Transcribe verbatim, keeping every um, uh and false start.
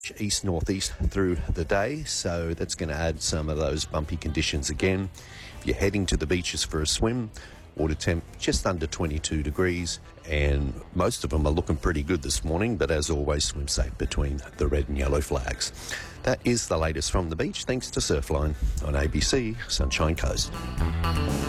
east-northeast through the day, so that's going to add some of those bumpy conditions again. If you're heading to the beaches for a swim, water temp just under twenty-two degrees, and most of them are looking pretty good this morning, but as always, swim safe between the red and yellow flags. That is the latest from the beach, thanks to Surfline on A B C Sunshine Coast.